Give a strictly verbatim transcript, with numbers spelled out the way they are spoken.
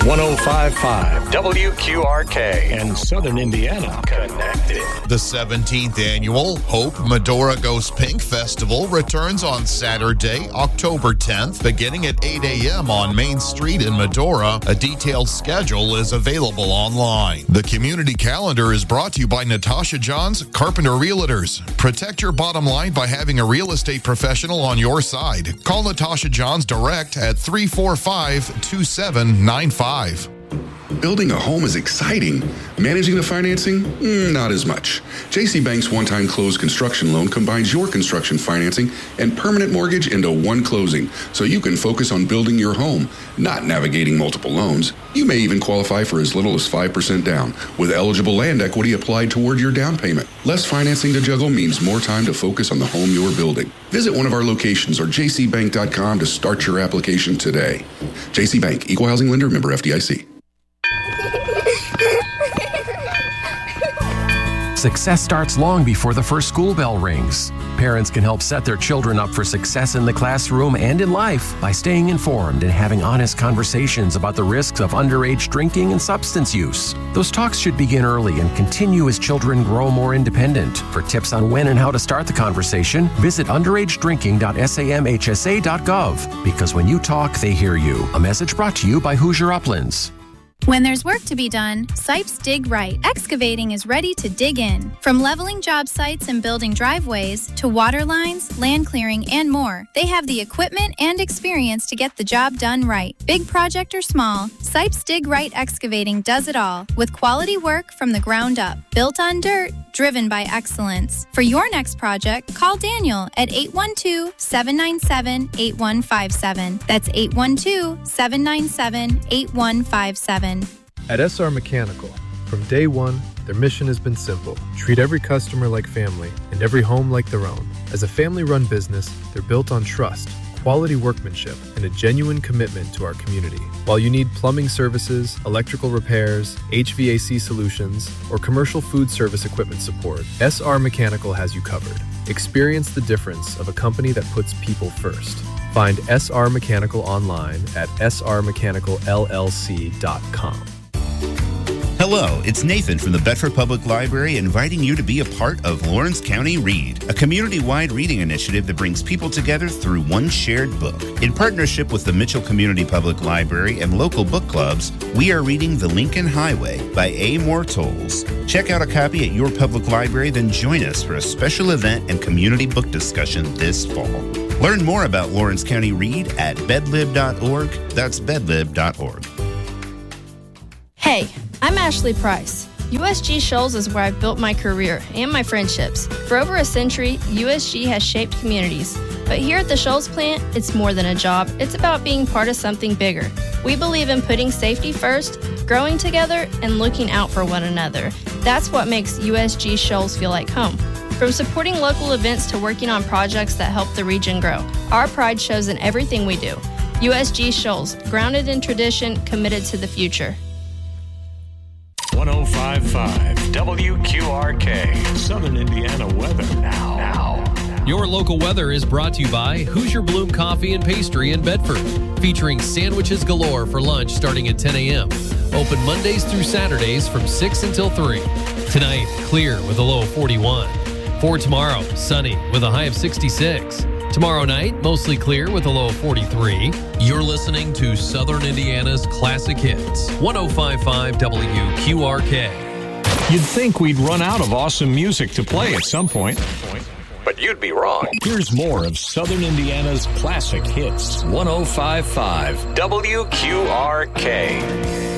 one oh five point five W Q R K and Southern Indiana connected. The seventeenth annual Hope Medora Goes Pink Festival returns on Saturday, October tenth, beginning at eight a.m. on Main Street in Medora. A detailed schedule is available online. The community calendar is brought to you by Natasha Johns, Carpenter Realtors. Protect your bottom line by having a real estate professional on your side. Call Natasha Johns direct at three four five, two seven nine five. Building a home is exciting. Managing the financing? Mm, not as much. J C Bank's one-time closed construction loan combines your construction financing and permanent mortgage into one closing, so you can focus on building your home, not navigating multiple loans. You may even qualify for as little as five percent down, with eligible land equity applied toward your down payment. Less financing to juggle means more time to focus on the home you're building. Visit one of our locations or j c bank dot com to start your application today. J C Bank, Equal Housing Lender, member F D I C. Success starts long before the first school bell rings. Parents can help set their children up for success in the classroom and in life by staying informed and having honest conversations about the risks of underage drinking and substance use. Those talks should begin early and continue as children grow more independent. For tips on when and how to start the conversation, visit underage drinking dot samhsa dot gov. Because when you talk, they hear you. A message brought to you by Hoosier Uplands. When there's work to be done, Sipes Dig Right Excavating is ready to dig in. From leveling job sites and building driveways to water lines, land clearing, and more, they have the equipment and experience to get the job done right. Big project or small, Sipes Dig Right Excavating does it all with quality work from the ground up. Built on dirt, driven by excellence. For your next project, call Daniel at eight one two, seven nine seven, eight one five seven. That's eight one two, seven nine seven, eight one five seven. At S R Mechanical, from day one, their mission has been simple. Treat every customer like family and every home like their own. As a family-run business, they're built on trust, quality workmanship, and a genuine commitment to our community. While you need plumbing services, electrical repairs, H V A C solutions, or commercial food service equipment support, S R Mechanical has you covered. Experience the difference of a company that puts people first. Find S R Mechanical online at s r mechanical l l c dot com. Hello, it's Nathan from the Bedford Public Library inviting you to be a part of Lawrence County Read, a community-wide reading initiative that brings people together through one shared book. In partnership with the Mitchell Community Public Library and local book clubs, we are reading The Lincoln Highway by A. Moore Tolles. Check out a copy at your public library, then join us for a special event and community book discussion this fall. Learn more about Lawrence County Read at bedlib dot org. That's bedlib dot org. Hey, I'm Ashley Price. U S G Shoals is where I've built my career and my friendships. For over a century, U S G has shaped communities. But here at the Shoals plant, it's more than a job. It's about being part of something bigger. We believe in putting safety first, growing together, and looking out for one another. That's what makes U S G Shoals feel like home. From supporting local events to working on projects that help the region grow, our pride shows in everything we do. U S G Shoals, grounded in tradition, committed to the future. one oh five point five W Q R K, Southern Indiana weather now. now. Your local weather is brought to you by Hoosier Bloom Coffee and Pastry in Bedford, featuring sandwiches galore for lunch starting at ten a.m. Open Mondays through Saturdays from six until three. Tonight, clear with a low of forty-one. For tomorrow, sunny with a high of sixty-six. Tomorrow night, mostly clear with a low of forty-three. You're listening to Southern Indiana's Classic Hits, one oh five point five W Q R K. You'd think we'd run out of awesome music to play at some point, but you'd be wrong. Here's more of Southern Indiana's Classic Hits, one oh five point five W Q R K.